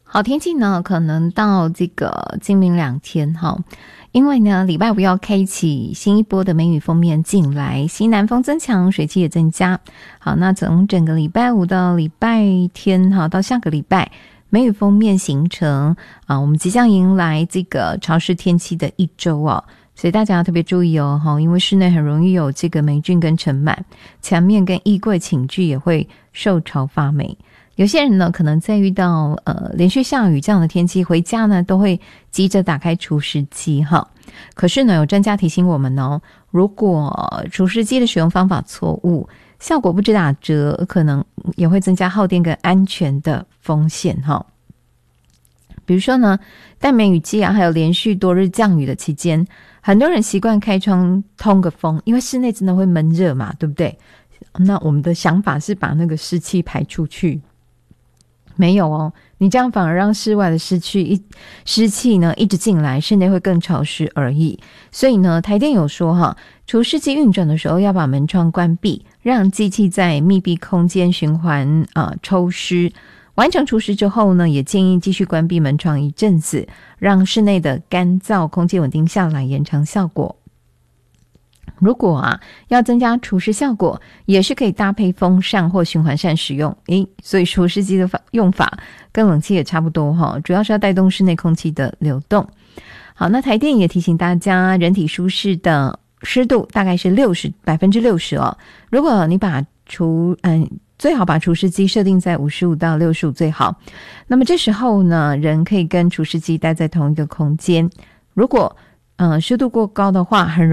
好天气呢，可能到这个今明2天哈，因为呢，礼拜五要开启新一波的梅雨锋面进来，西南风增强，水汽也增加。好，那从整个礼拜五到礼拜天哈，到下个礼拜，梅雨锋面形成啊，我们即将迎来这个潮湿天气的一周哦。所以大家要特别注意哦，因为室内很容易有这个霉菌跟尘螨，墙面跟衣柜寝具也会受潮发霉。有些人呢，可能在遇到连续下雨这样的天气，回家呢都会急着打开除湿机哈。可是呢，有专家提醒我们哦，如果除湿机的使用方法错误，效果不止打折，可能也会增加耗电跟安全的风险哈。比如说呢，在梅雨季啊，还有连续多日降雨的期间，很多人习惯开窗通个风，因为室内真的会闷热嘛，对不对？那我们的想法是把那个湿气排出去。没有哦，你这样反而让室外的湿气呢一直进来，室内会更潮湿而已。所以呢，台电有说哈，除湿机运转的时候要把门窗关闭，让机器在密闭空间循环抽湿。完成除湿之后呢，也建议继续关闭门窗一阵子，让室内的干燥空气稳定下来，延长效果。如果要增加除湿效果，也是可以搭配风扇或循环扇使用。所以除湿机的用法跟冷气也差不多哈，主要是要带动室内空气的流动。好，那台电也提醒大家，人体舒适的湿度大概是60%哦。如果你把最好把除湿机设定在55到65最好。那么这时候呢，人可以跟除湿机待在同一个空间。如果湿度过高的话，很